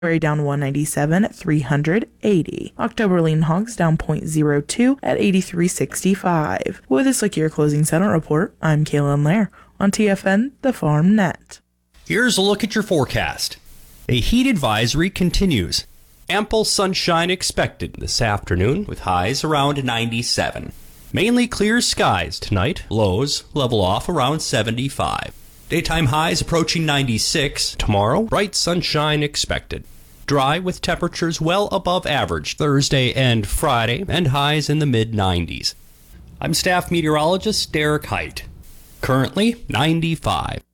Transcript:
down 197 at 380. October lean hogs down 0.02 at 83.65. With this look at your closing settlement report, I'm Kaylin Lair on TFN, the Farm Net. Here's a look at your forecast. A heat advisory continues. Ample sunshine expected this afternoon with highs around 97. Mainly clear skies tonight. Lows level off around 75. Daytime highs approaching 96. Tomorrow, bright sunshine expected. Dry with temperatures well above average Thursday and Friday and highs in the mid-90s. I'm staff meteorologist Derek Height. Currently 95.